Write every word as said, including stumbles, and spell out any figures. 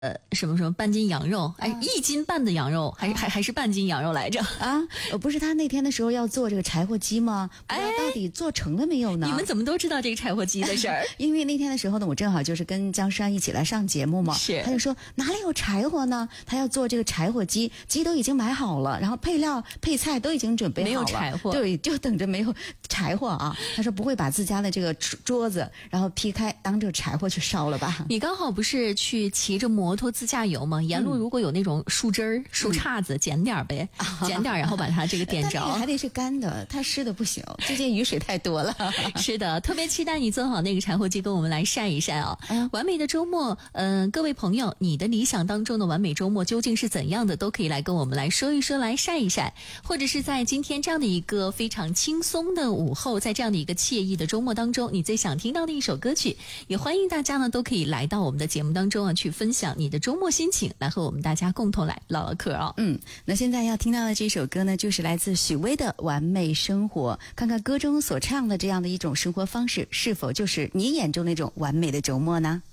呃，什么什么半斤羊肉，哎，一斤半的羊肉，还是还还是半斤羊肉来着啊？呃，不是他那天的时候要做这个柴火鸡吗？不知道到底做成了没有呢？ 你们怎么都知道这个柴火鸡的事儿？ 因为那天的时候呢，我正好就是跟江山一起来上节目嘛， 是， 他就说哪里有柴火呢？他要做这个柴火鸡，鸡都已经买好了，然后配料配菜都已经准备好了， 没有柴火， 对，就等着没有柴火啊。他说不会把自家的这个桌子然后劈开当着柴火去烧了吧？ 你刚好不是去骑着摩托自驾游吗？沿路如果有那种树枝儿、嗯、树杈子，捡点呗，嗯、捡点，然后把它这个点着。 但还得是干的，它湿的不行，最近雨水太多了。 是的，特别期待你做好那个柴火鸡，跟我们来晒一晒啊！嗯、完美的周末，嗯、呃，各位朋友，你的理想当中的完美周末究竟是怎样的？都可以来跟我们来说一说，来晒一晒，或者是在今天这样的一个非常轻松的午后，在这样的一个惬意的周末当中，你最想听到的一首歌曲，也欢迎大家呢都可以来到我们的节目当中啊，去分享你的周末心情。来和我们大家共同来唠唠嗑啊！ 嗯，那现在要听到的这首歌呢，就是来自许巍的《完美生活》。看看歌中所唱的这样的一种生活方式，是否就是你眼中那种完美的周末呢？